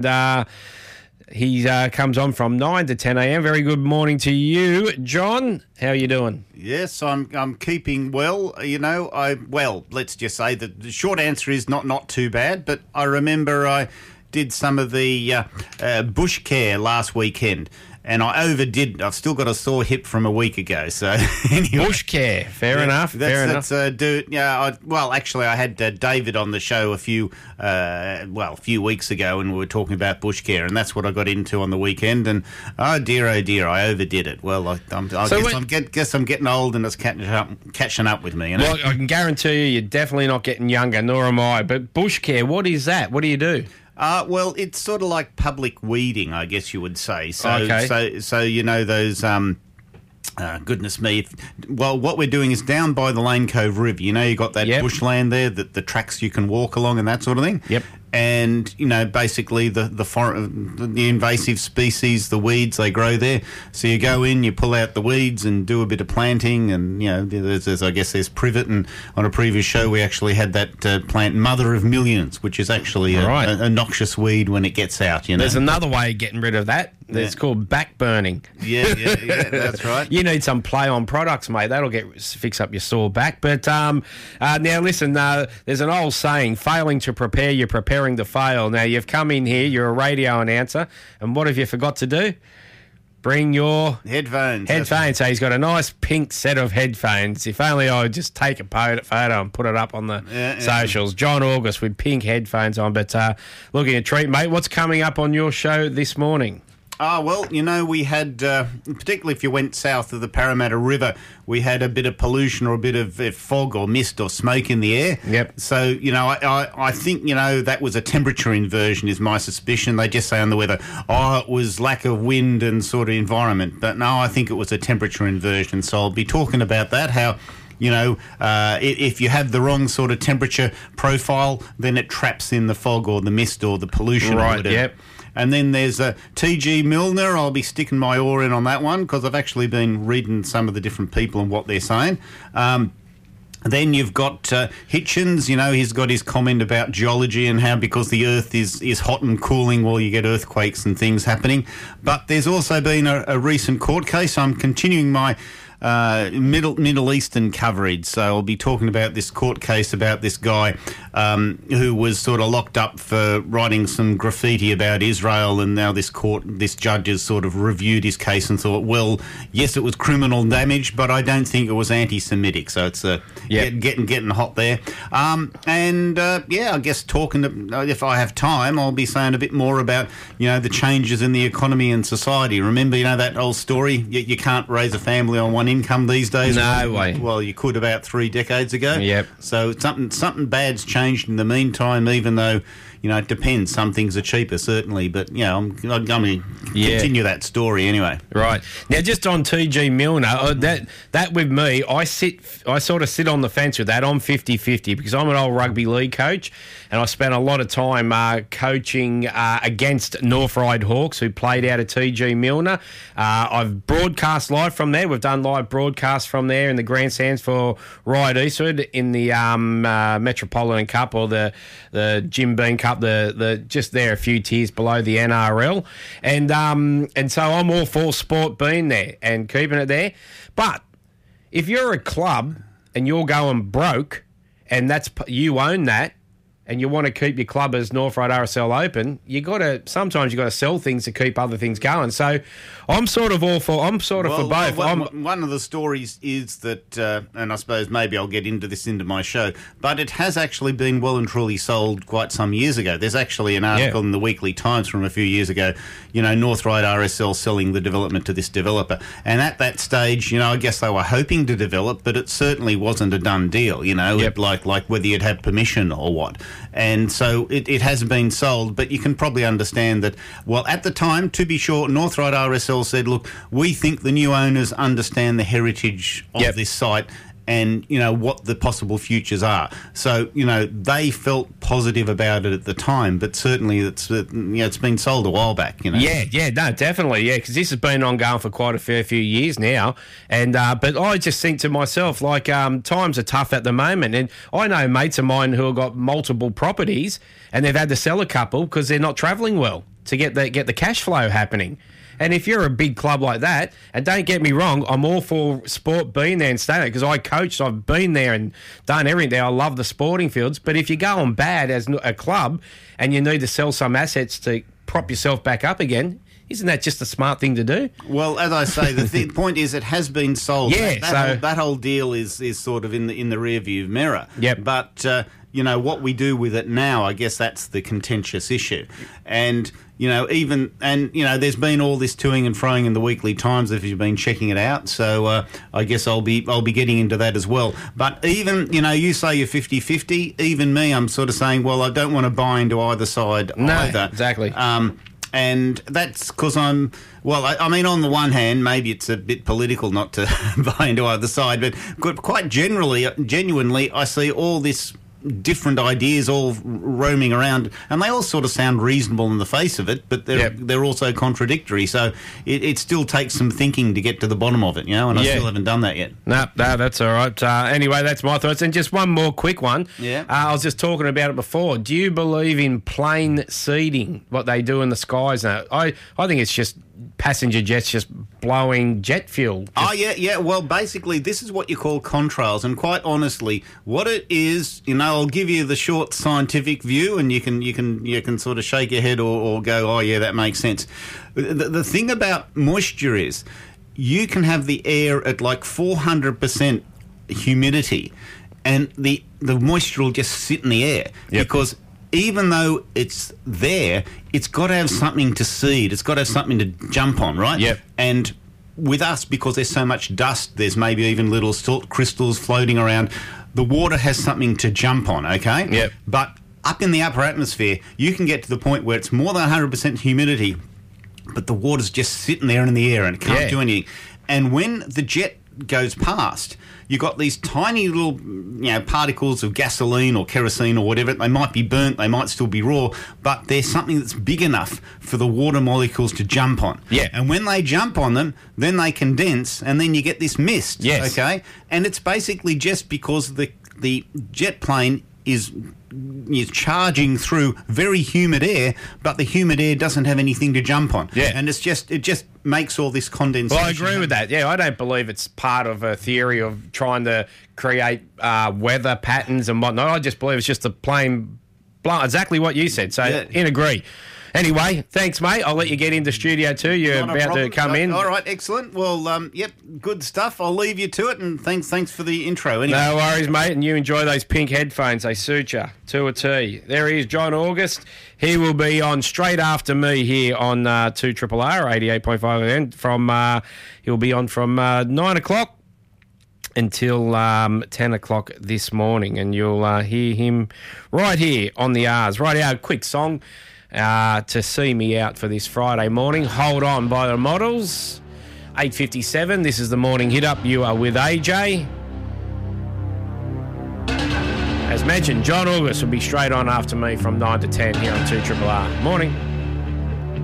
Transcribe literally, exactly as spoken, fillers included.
Uh, he uh, comes on from nine to ten a.m. Very good morning to you, John. How are you doing? Yes, I'm I'm keeping well. You know, I well, let's just say that the short answer is not, not too bad, but I remember I did some of the uh, uh, bush care last weekend. And I overdid. I've still got a sore hip from a week ago. So anyway, bush care, fair yeah, enough. That's, fair that's, enough. Uh, do yeah. I, well, actually, I had uh, David on the show a few uh, well a few weeks ago, and we were talking about bush care, and that's what I got into on the weekend. And oh dear, oh dear, I overdid it. Well, I, I'm, I So guess, when- I'm get, guess I'm getting old, and it's catching up, catching up with me. You know? Well, I can guarantee you, you're definitely not getting younger, nor am I. But bush care, what is that? What do you do? Uh, well, it's sort of like public weeding, I guess you would say. So, Okay. so, so you know those. Um, uh, goodness me! If, well, what we're doing is down by the Lane Cove River. You know, you got that Yep. bushland there, that the tracks you can walk along and that sort of thing. Yep. And you know, basically the the foreign, the invasive species, the weeds, they grow there. So you go in, you pull out the weeds, and do a bit of planting. And you know, there's, there's I guess there's privet. And on a previous show, we actually had that uh, plant Mother of Millions, which is actually a, Right. a, a noxious weed when it gets out. You know, There's another way of getting rid of that. It's Yeah. called back burning. yeah, yeah, yeah, that's right. You need some play on products, mate. That'll get fix up your sore back. But um, uh, now, listen, uh, there's an old saying, failing to prepare, you're preparing to fail. Now, you've come in here, you're a radio announcer, and what have you forgot to do? Bring your Headphones. headphones. So he's got a nice pink set of headphones. If only I would just take a po- photo and put it up on the Yeah, yeah. socials. John August with pink headphones on. But uh, looking at treat, mate, what's coming up on your show this morning? Ah, well, you know, we had, uh, particularly if you went south of the Parramatta River, we had a bit of pollution or a bit of uh, fog or mist or smoke in the air. Yep. So, you know, I, I, I think, you know, that was a temperature inversion is my suspicion. They just say on the weather, oh, it was lack of wind and sort of environment. But no, I think it was a temperature inversion. So I'll be talking about that, how... You know, uh, i- if you have the wrong sort of temperature profile, then it traps in the fog or the mist or the pollution. or Right, whatever. yep. And then there's uh, T G Milner. I'll be sticking my oar in on that one because I've actually been reading some of the different people and what they're saying. Um, Then you've got uh, Hitchens. You know, he's got his comment about geology and how because the earth is, is hot and cooling, well, you get earthquakes and things happening. But there's also been a, a recent court case. I'm continuing my uh, Middle Middle Eastern coverage. So I'll be talking about this court case about this guy um, who was sort of locked up for writing some graffiti about Israel, and now this court, this judge has sort of reviewed his case and thought, well, yes, it was criminal damage, but I don't think it was anti-Semitic. So it's uh, Yep. get, getting getting hot there. Um, and uh, yeah, I guess talking to, if I have time, I'll be saying a bit more about you know the changes in the economy and society. Remember, you know that old story, you, you can't raise a family on one income these days. No well, way. Well, you could about three decades ago. Yep. So something something bad's changed in the meantime, even though. You know, it depends. Some things are cheaper, certainly, but, you know, I'm, I'm going to Yeah. continue that story anyway. Right. Now, just on T G Milner, uh, that that with me, I sit, I sort of sit on the fence with that. I'm fifty-fifty because I'm an old rugby league coach and I spent a lot of time uh, coaching uh, against North Ryde Hawks who played out of T G Milner. Uh, I've broadcast live from there. We've done live broadcasts from there in the grandstands for Ryde Eastwood in the um, uh, Metropolitan Cup or the, the Jim Beam Cup. The the just there a few tiers below the N R L, and um and so I'm all for sport being there and keeping it there. But if you're a club and you're going broke, and that's you own that, and you want to keep your club as North Ryde R S L open, you got to sometimes you got to sell things to keep other things going. So I'm sort of all for I'm sort of Well, for both. One, I'm, one of the stories is that, uh, and I suppose maybe I'll get into this into my show, but it has actually been well and truly sold quite some years ago. There's actually an article Yeah. in the Weekly Times from a few years ago, you know, North Ryde R S L selling the development to this developer. And at that stage, you know, I guess they were hoping to develop, but it certainly wasn't a done deal, you know, Yep. it, like like whether you'd have permission or what. And so it, it has been sold, but you can probably understand that, well, at the time, to be sure, North Ryde R S L said, look, we think the new owners understand the heritage of Yep. this site and, you know, what the possible futures are. So, you know, they felt positive about it at the time, but certainly it's, uh, you know, it's been sold a while back, you know. Yeah, yeah, no, definitely, yeah, because this has been ongoing for quite a fair few years now, and uh, but I just think to myself, like, um, times are tough at the moment, and I know mates of mine who have got multiple properties, and they've had to sell a couple because they're not travelling well. to get the get the cash flow happening. And if you're a big club like that, and don't get me wrong, I'm all for sport being there and staying there because I coached, I've been there and done everything there. I love the sporting fields. But if you're going bad as a club and you need to sell some assets to prop yourself back up again, isn't that just a smart thing to do? Well, as I say, the th- point is it has been sold. Yeah, that, that, so whole, that whole deal is, is sort of in the in the rearview mirror. Yep. But uh, you know what we do with it now, I guess that's the contentious issue. And you know, even and you know, there's been all this toing and froing in the Weekly Times if you've been checking it out. So uh, I guess I'll be I'll be getting into that as well. But even you know, you say you're fifty-fifty. Even me, I'm sort of saying, well, I don't want to buy into either side no, either. Exactly. Um, And that's because I'm, well, I, I mean, on the one hand, maybe it's a bit political not to buy into either side, but quite generally, genuinely, I see all this different ideas all roaming around, and they all sort of sound reasonable in the face of it, but they're yep. they're also contradictory. So it, it still takes some thinking to get to the bottom of it, you know, and I yeah. still haven't done that yet. No, no, that's all right. Uh, anyway, that's my thoughts. And just one more quick one. Yeah. Uh, I was just talking about it before. Do you believe in plane seeding, what they do in the skies now? I, I think it's just passenger jets just blowing jet fuel. Just oh, yeah, yeah. Well, basically, this is what you call contrails. And quite honestly, what it is, you know, I'll give you the short scientific view and you can you can, you can sort of shake your head or, or go, oh, yeah, that makes sense. The, the thing about moisture is you can have the air at like four hundred percent humidity and the, the moisture will just sit in the air yep. because even though it's there, it's got to have something to seed. It's got to have something to jump on, right? Yep. And with us, because there's so much dust, there's maybe even little salt crystals floating around. The water has something to jump on, okay? Yep. But up in the upper atmosphere, you can get to the point where it's more than one hundred percent humidity, but the water's just sitting there in the air and it can't Yeah. do anything. And when the jet goes past, you've got these tiny little, you know, particles of gasoline or kerosene or whatever. They might be burnt, they might still be raw, but there's something that's big enough for the water molecules to jump on. Yeah. And when they jump on them, then they condense, and then you get this mist. Yes. Okay. And it's basically just because the the jet plane is is charging through very humid air, but the humid air doesn't have anything to jump on. Yeah. And it's just it just makes all this condensation. Well, I agree with that. Yeah, I don't believe it's part of a theory of trying to create uh, weather patterns and whatnot. I just believe it's just a plain, blunt, exactly what you said. So, Yeah. in agree. Anyway, thanks, mate. I'll let you get into studio too. You're Not a about to problem. come Uh, in. All right, excellent. Well, um, yep, good stuff. I'll leave you to it, and thanks, thanks for the intro. Anyway. No worries, mate. And you enjoy those pink headphones. They suit you to a T. There he is, John August. He will be on straight after me here on uh, two R R R, eighty-eight point five F M. From, uh, he'll be on from uh, nine o'clock until um, ten o'clock this morning. And you'll uh, hear him right here on the R's. Right out, quick song. Uh, to see me out for this Friday morning. Hold On by the Models. eight fifty-seven. This is the Morning Hit Up. You are with A J. As mentioned, John August will be straight on after me from nine to ten here on two R R R. Morning.